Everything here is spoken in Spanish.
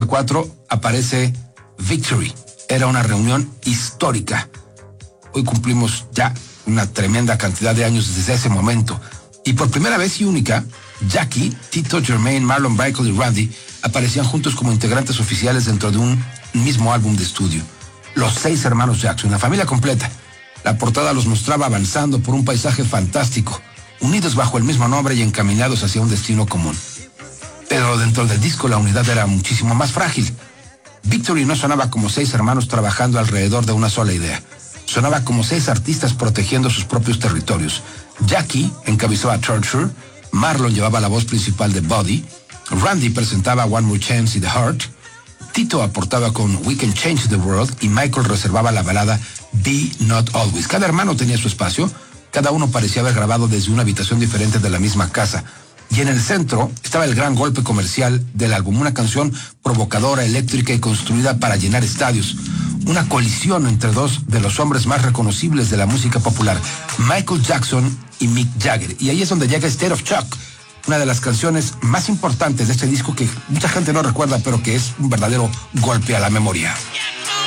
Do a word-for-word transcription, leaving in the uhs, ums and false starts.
cuatro aparece Victory. Era una reunión histórica. Hoy cumplimos ya una tremenda cantidad de años desde ese momento. Y por primera vez y única, Jackie, Tito, Jermaine, Marlon Michael y Randy aparecían juntos como integrantes oficiales dentro de un mismo álbum de estudio. Los seis hermanos Jackson, la familia completa. La portada los mostraba avanzando por un paisaje fantástico, unidos bajo el mismo nombre y encaminados hacia un destino común. Pero dentro del disco la unidad era muchísimo más frágil. Victory no sonaba como seis hermanos trabajando alrededor de una sola idea. Sonaba como seis artistas protegiendo sus propios territorios. Jackie encabezó a Torture, Marlon llevaba la voz principal de Body, Randy presentaba One More Chance y The Heart, Tito aportaba con We Can Change the World y Michael reservaba la balada Be Not Always. Cada hermano tenía su espacio, cada uno parecía haber grabado desde una habitación diferente de la misma casa. Y en el centro estaba el gran golpe comercial del álbum, una canción provocadora, eléctrica y construida para llenar estadios. Una colisión entre dos de los hombres más reconocibles de la música popular, Michael Jackson y Mick Jagger. Y ahí es donde llega State of Shock, una de las canciones más importantes de este disco que mucha gente no recuerda, pero que es un verdadero golpe a la memoria.